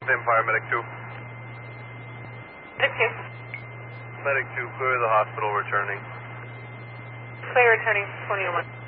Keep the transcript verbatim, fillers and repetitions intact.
Empire, Medic two. Medic two. Medic two, clear the hospital returning. Clear returning twenty oh one.